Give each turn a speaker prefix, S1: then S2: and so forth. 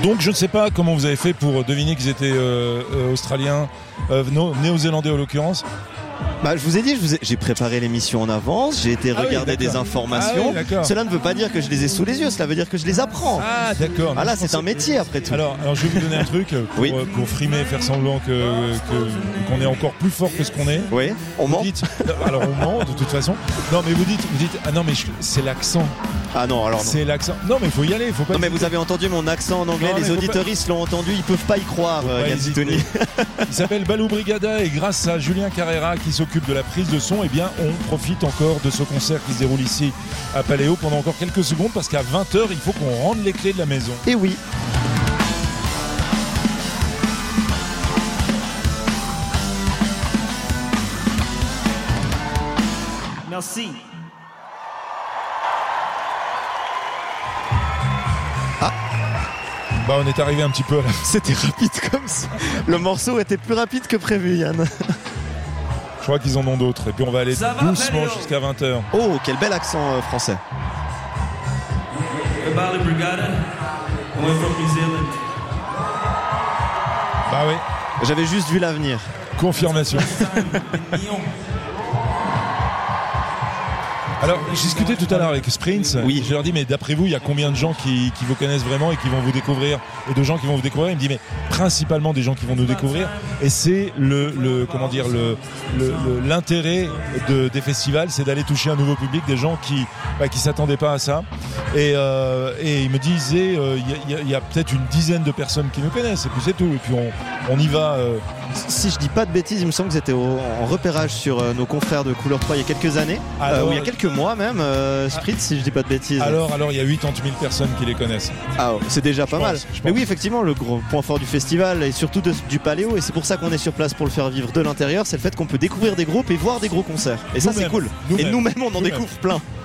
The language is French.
S1: Donc je ne sais pas comment vous avez fait pour deviner qu'ils étaient australiens, néo-zélandais en l'occurrence.
S2: Bah, je vous ai dit, j'ai préparé l'émission en avance, j'ai été regarder des informations. Cela ne veut pas dire que je les ai sous les yeux, cela veut dire que je les apprends.
S1: Ah d'accord.
S2: Ah là, c'est un métier après tout.
S1: Alors je vais vous donner un truc pour frimer, faire semblant qu'on est encore plus fort que ce qu'on est.
S2: Oui, on ment.
S1: Alors on ment de toute façon. Non mais vous dites ah non mais c'est l'accent.
S2: Ah non, alors non.
S1: C'est l'accent. Non mais il faut y aller, faut pas.
S2: Non mais vous avez entendu mon accent en anglais, les auditeuristes l'ont entendu, ils peuvent pas y croire, Gazitoni.
S1: Il s'appelle Balou Brigada et grâce à Julien Carrera qui s'occupe de la prise de son, eh bien on profite encore de ce concert qui se déroule ici à Paléo pendant encore quelques secondes parce qu'à 20h il faut qu'on rende les clés de la maison.
S2: Et oui.
S3: Merci.
S1: Bah on est arrivé un petit peu à la...
S2: C'était rapide comme ça. Le morceau était plus rapide que prévu, Yann.
S1: Je crois qu'ils en ont d'autres. Et puis on va aller doucement jusqu'à 20h.
S2: Oh, quel bel accent français.
S3: Balou Brigada, we're from New Zealand.
S1: Bah oui.
S2: J'avais juste vu l'avenir.
S1: Confirmation. Alors, je discutais tout à l'heure avec Sprints.
S2: Oui.
S1: Je leur dis, mais d'après vous, il y a combien de gens qui vous connaissent vraiment et qui vont vous découvrir, et de gens qui vont vous découvrir? Il me dit, mais principalement des gens qui vont nous découvrir. Et c'est l'intérêt des festivals, c'est d'aller toucher un nouveau public, des gens qui s'attendaient pas à ça. Et il me disait, il y a peut-être une dizaine de personnes qui nous connaissent. Et puis c'est tout. Et puis on y va.
S2: Si je dis pas de bêtises, il me semble que c'était en repérage sur nos confrères de Couleur 3 il y a quelques années, ou il y a quelques mois même, Spritz, si je dis pas de bêtises.
S1: Alors il y a 80 000 personnes qui les connaissent.
S2: Ah, c'est déjà pas mal. Mais oui, effectivement, le gros point fort du festival et surtout du Paléo, et c'est pour ça qu'on est sur place pour le faire vivre de l'intérieur, c'est le fait qu'on peut découvrir des groupes et voir des gros concerts. Et ça, c'est cool. Et nous-mêmes, on en découvre plein.